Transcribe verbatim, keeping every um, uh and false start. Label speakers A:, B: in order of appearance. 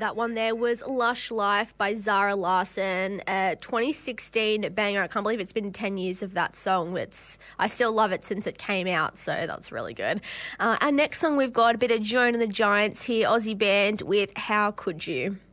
A: That one there was Lush Life by Zara Larsson, a twenty sixteen banger. I can't believe it's been ten years of that song. It's I still love it since it came out, so that's really good. Uh, our next song we've got a bit of Joan and the Giants here, Aussie band with How Could You.